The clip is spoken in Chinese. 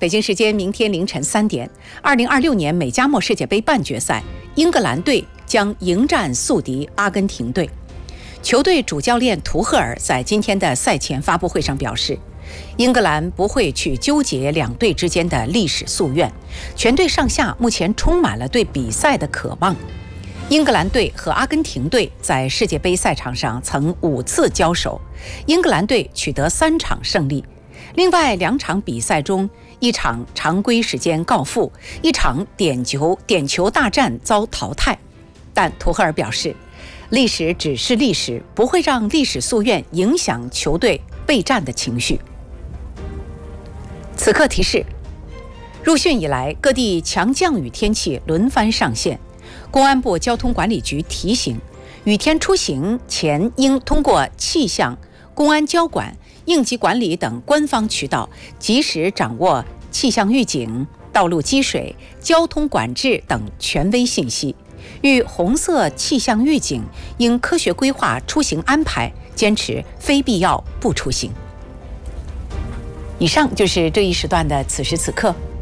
北京时间明天凌晨3点，2026年美加墨世界杯半决赛，英格兰队将迎战宿敌阿根廷队。球队主教练图赫尔在今天的赛前发布会上表示，英格兰不会去纠结两队之间的历史夙愿，全队上下目前充满了对比赛的渴望。英格兰队和阿根廷队在世界杯赛场上曾5次交手，英格兰队取得3场胜利。另外2场比赛中，一场常规时间告负，一场点球大战遭淘汰。但图赫尔表示，历史只是历史，不会让历史夙愿影响球队备战的情绪。此刻提示：入汛以来，各地强降雨天气轮番上线。公安部交通管理局提醒，雨天出行前应通过气象、公安交管、应急管理等官方渠道，及时掌握气象预警、道路积水、交通管制等权威信息。遇红色气象预警，应科学规划出行安排，坚持非必要不出行。以上就是这一时段的此时此刻。